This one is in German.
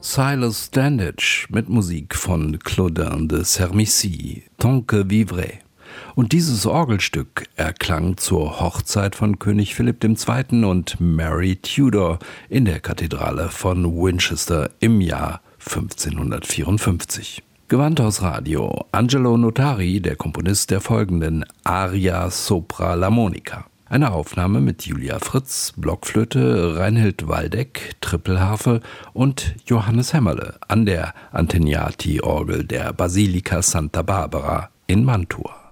Silas Standish mit Musik von Claudin de Sermicy, Tant que vivrai. Und dieses Orgelstück erklang zur Hochzeit von König Philipp II. Und Mary Tudor in der Kathedrale von Winchester im Jahr 1554. Gewandhaus Radio, Angelo Notari, der Komponist der folgenden Aria sopra la Monica. Eine Aufnahme mit Julia Fritz, Blockflöte, Reinhild Waldeck, Trippelharfe und Johannes Hämmerle an der Antoniati-Orgel der Basilika Santa Barbara in Mantua.